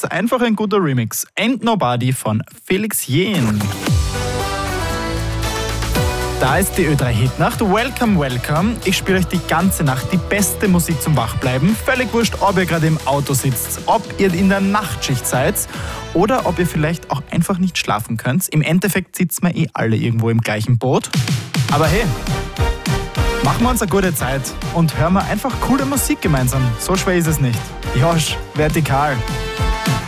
einfach ein guter Remix. Ain't Nobody von Felix Jähn. Da ist die Ö3-Hitnacht. Welcome, welcome. Ich spiele euch die ganze Nacht die beste Musik zum Wachbleiben. Völlig wurscht, ob ihr gerade im Auto sitzt, ob ihr in der Nachtschicht seid oder ob ihr vielleicht auch einfach nicht schlafen könnt. Im Endeffekt sitzen wir alle irgendwo im gleichen Boot. Aber hey, machen wir uns eine gute Zeit und hören wir einfach coole Musik gemeinsam. So schwer ist es nicht. Josh, vertikal.